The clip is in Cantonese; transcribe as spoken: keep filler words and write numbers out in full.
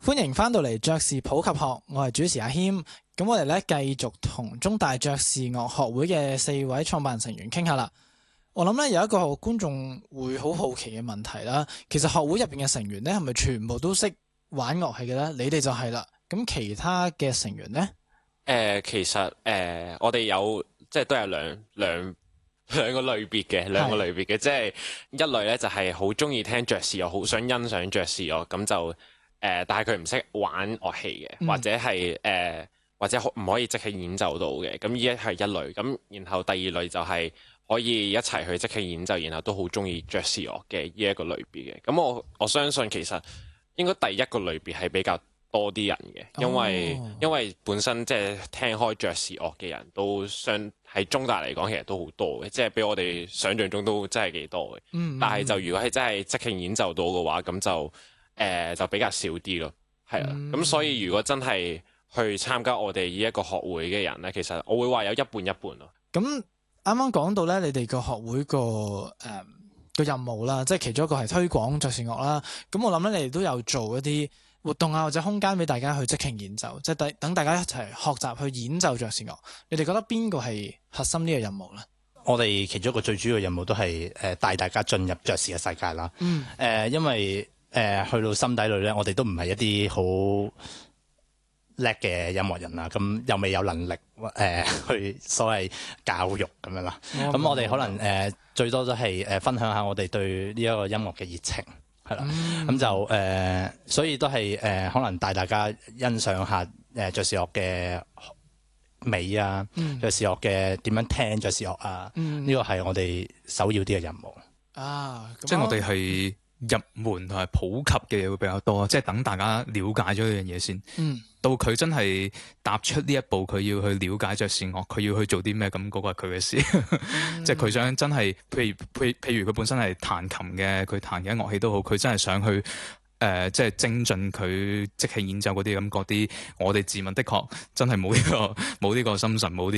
歡迎翻到嚟爵士普及學，我係主持阿謙。咁我哋咧繼續同中大爵士樂學會嘅四位創辦人成員傾下啦。我諗咧有一個觀眾會好好奇嘅問題啦，其實學會入邊嘅成員咧係咪全部都識玩樂器嘅咧？你哋就係啦。咁其他嘅成員咧？誒、 呃，其實誒、呃，我哋有即係都有兩兩兩個類別嘅，兩個類別嘅，即係一類咧就係好中意聽爵士樂，好想欣賞爵士樂，咁就誒、呃，但係佢唔識玩樂器嘅，或者係誒、呃，或者唔可以即興演奏到嘅，咁呢一係一類。咁然後第二類就係可以一齊去即興演奏，然後都好中意爵士樂嘅呢一個類別嘅。咁我我相信其實應該第一個類別係比較多啲人嘅，因為、oh. 因為本身即係聽開爵士樂嘅人都相喺中大嚟講，其實都好多嘅，即係比我哋想象中都真係幾多嘅。Mm-hmm. 但係就如果係真係即興演奏到嘅話，咁就誒、呃、就比較少啲咯，係啦。咁、mm-hmm. 所以如果真係去參加我哋呢一個學會嘅人咧，其實我會話有一半一半咯。 咁啱啱講到咧，你哋個學會個誒個任務啦，即係其中一個係推廣爵士樂啦。咁我諗咧，你哋都有做一啲活動啊，或者空間俾大家去即興演奏，即係等等大家一齊學習去演奏爵士樂。你哋覺得邊個係核心呢個任務咧？ 我哋其中一個最主要嘅任務都係誒帶大家進入爵士嘅世界啦。嗯。誒、呃，因為誒、呃、去到心底裏咧，我哋都唔係一啲好叻嘅音樂人啦，咁又未有能力誒、呃、去所謂教育咁樣啦。咁、嗯、我哋可能誒、呃、最多都係誒分享下我哋對呢一個音樂嘅熱情。係啦，咁、嗯、就誒、呃，所以都係誒、呃，可能帶大家欣賞下誒爵士樂嘅美啊，嗯、爵士樂嘅點樣聽爵士樂啊，呢個係我哋首要啲嘅任務啊。 即係我哋係入門同埋普及嘅嘢會比較多，即係等大家了解咗呢樣嘢先。嗯，到佢真係踏出呢一步，佢要去了解爵士樂，佢要去做啲咩，咁嗰個係佢嘅事。嗯、即係佢想真係，譬如譬譬如佢本身係彈琴嘅，佢彈嘅樂器都好，佢真係想去誒、呃，即係精進佢即興演奏嗰啲咁嗰啲。我哋自問的確真係冇呢個冇呢個心神，冇